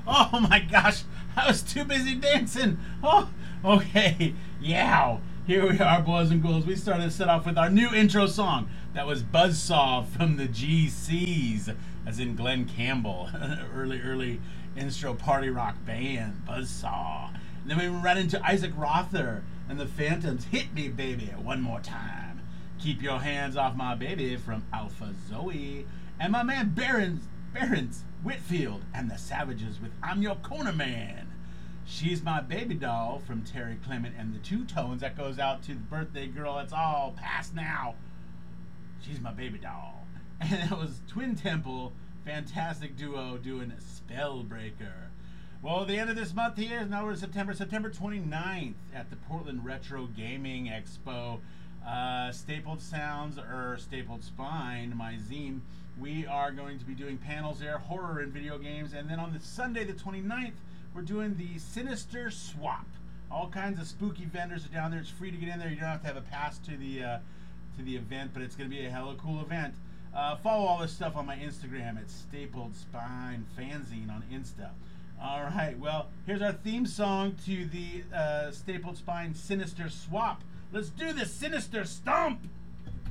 Oh my gosh, I was too busy dancing. Oh, okay. Yeah. Here we are, boys and ghouls. We started to set off with our new intro song. That was Buzzsaw from the GCs, as in Glenn Campbell, early intro party rock band, Buzzsaw. And then we ran into Isaac Rother and the Phantoms, Hit Me Baby One More Time. Keep Your Hands Off My Baby from Alpha Zoe. And my man Barons Whitfield and the Savages with I'm Your Corner Man. She's My Baby Doll from Terry Clement and the Two Tones. That goes out to the birthday girl. It's all past now. She's My Baby Doll. And it was Twin Temple, fantastic duo doing Spellbreaker. Well, the end of this month here, now we're in September 29th at the Portland Retro Gaming Expo. Stapled Sounds, or Stapled Spine, my zine. We are going to be doing panels there, horror and video games. And then on the Sunday, the 29th, we're doing the Sinister Swap. All kinds of spooky vendors are down there. It's free to get in there. You don't have to have a pass to the event, but it's going to be a hella cool event. Follow all this stuff on my Instagram. It's Stapled Spine Fanzine on Insta. All right, well, here's our theme song to the Stapled Spine Sinister Swap. Let's do the Sinister Stomp!